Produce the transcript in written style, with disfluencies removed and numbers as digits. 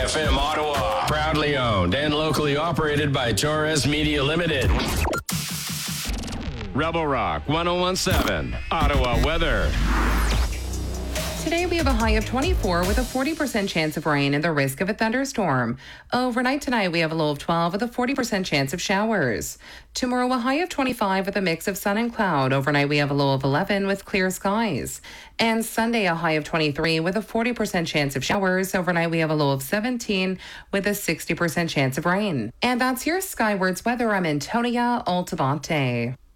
FM Ottawa. Proudly owned and locally operated by Torres Media Limited. Rebel Rock 1017, Ottawa weather. Today we have a high of 24 with a 40% chance of rain and the risk of a thunderstorm. Overnight tonight we have a low of 12 with a 40% chance of showers. Tomorrow a high of 25 with a mix of sun and cloud. Overnight we have a low of 11 with clear skies. And Sunday a high of 23 with a 40% chance of showers. Overnight we have a low of 17 with a 60% chance of rain. And that's your Skywards weather. I'm Antonia Altavante.